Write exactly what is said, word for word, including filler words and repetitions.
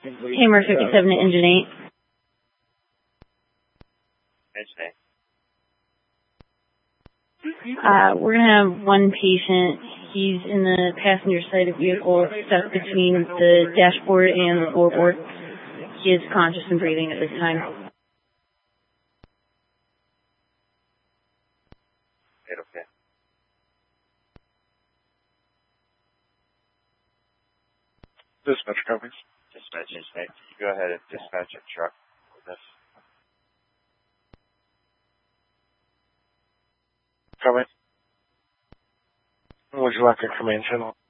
Hammer fifty-seven to engine eight. Engine eight. Uh, we're going to have one patient. He's in the passenger side of the vehicle, stuck between the dashboard and the floorboard. He is conscious and breathing at this time. Okay, okay. Dispatch copies. Dispatch engine eight. Go ahead and dispatch a truck with this. Copy. Would you like a command channel?